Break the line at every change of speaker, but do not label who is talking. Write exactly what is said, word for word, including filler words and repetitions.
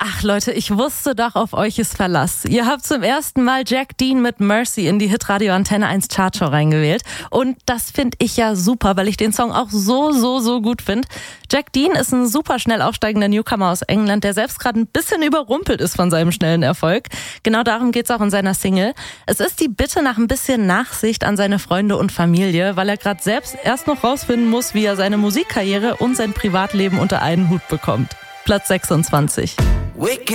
Ach Leute, ich wusste doch, auf euch ist Verlass. Ihr habt zum ersten Mal Jack Dean mit Mercy in die Hitradio Antenne eins Chartshow reingewählt. Und das finde ich ja super, weil ich den Song auch so, so, so gut finde. Jack Dean ist ein super schnell aufsteigender Newcomer aus England, der selbst gerade ein bisschen überrumpelt ist von seinem schnellen Erfolg. Genau darum geht's auch in seiner Single. Es ist die Bitte nach ein bisschen Nachsicht an seine Freunde und Familie, weil er gerade selbst erst noch rausfinden muss, wie er seine Musikkarriere und sein Privatleben unter einen Hut bekommt. Platz sechsundzwanzig.